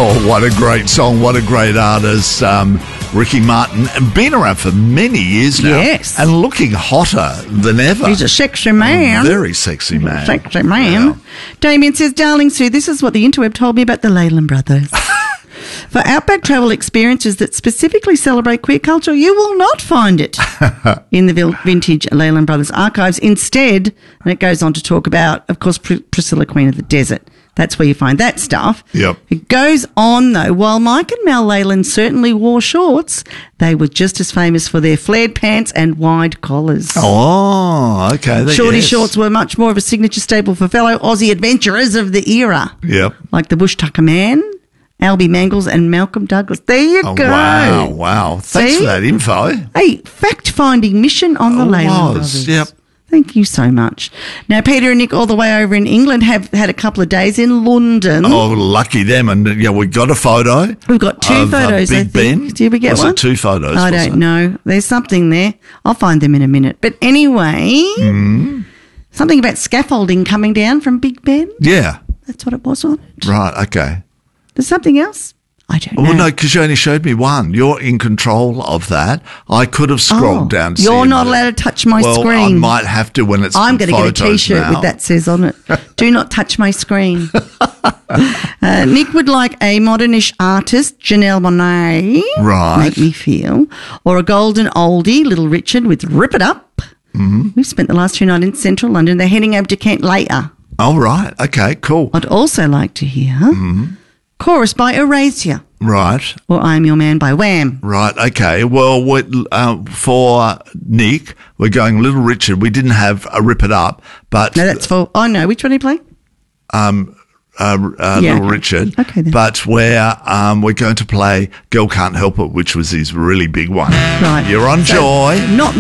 Oh, what a great song. What a great artist. Ricky Martin. And been around for many years now. Yes. And looking hotter than ever. He's a sexy man. Very sexy man. Sexy man. Yeah. Damien says, Darling Sue, this is what the interweb told me about the Leyland brothers. For outback travel experiences that specifically celebrate queer culture, you will not find it in the vintage Leyland Brothers archives. Instead, and it goes on to talk about, of course, Priscilla, Queen of the Desert. That's where you find that stuff. Yep. It goes on, though. While Mike and Mel Leyland certainly wore shorts, they were just as famous for their flared pants and wide collars. Oh, okay. Shorty yes. shorts were much more of a signature staple for fellow Aussie adventurers of the era. Yep. Like the Bush Tucker Man, Albie Mangles and Malcolm Douglas. There you go. Wow. Thanks for that info. A fact-finding mission on the Leyland Brothers. Yep. Thank you so much. Now, Peter and Nick, all the way over in England, have had a couple of days in London. Oh, lucky them. And, we got a photo. We've got two photos, Big I think. Ben. Did we get was one? It two photos? I don't know. There's something there. I'll find them in a minute. But anyway, something about scaffolding coming down from Big Ben. Yeah. That's what it was on it. Right, okay. There's something else? I don't know. Well, no, because you only showed me one. You're in control of that. I could have scrolled down. To You're see not allowed to touch my screen. I might have to when it's I'm going to get a photos T-shirt now. with that says on it, do not touch my screen. Nick would like a modernish artist, Janelle Monáe, Right. Make Me Feel, or a golden oldie, Little Richard with Rip It Up. Mm-hmm. We've spent the last 2 nights in central London. They're heading over to Kent later. Oh, right. Okay, cool. I'd also like to hear Chorus by Erasure Right. or I Am Your Man by Wham. Right, okay. Well, for Nick, we're going Little Richard. We didn't have a Rip It Up, but... No, that's for... Oh, no. Which one are you playing? Little Richard. Okay, then. But we're going to play Girl Can't Help It, which was his really big one. Right. You're on So, Joy. Not